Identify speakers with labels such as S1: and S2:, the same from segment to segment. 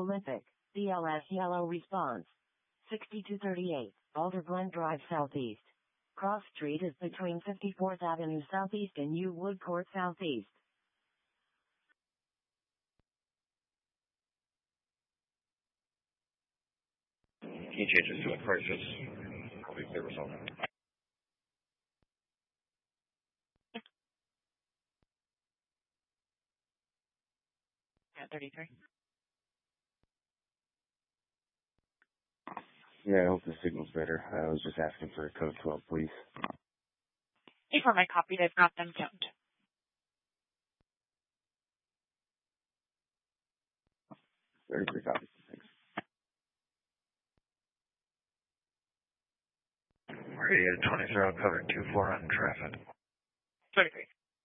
S1: Olympic, DLS yellow response. 6238, Alder Glen Drive Southeast. Cross Street is between 54th Avenue Southeast and U Wood Court Southeast.
S2: Key changes to a crisis. Please clear result.
S3: Yeah, 33.
S4: Yeah, I hope the signal's better. I was just asking for a code 12, please.
S3: For my copy, they've got them tuned.
S4: Very good copy. Thanks.
S2: Radio 23 covered 2-4 on traffic.
S3: 33.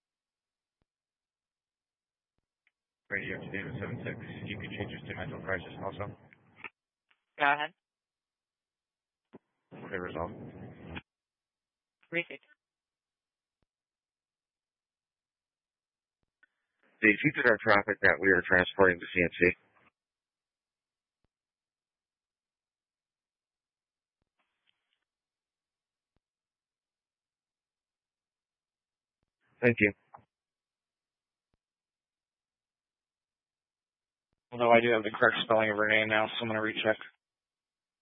S2: Radio to David 76. You can change this to mental crisis also.
S3: Go ahead.
S2: Clear result.
S3: Received.
S2: Did you get our traffic that we are transporting to CNC? Thank you. Although I do have the correct spelling of her name now, so I'm going to recheck.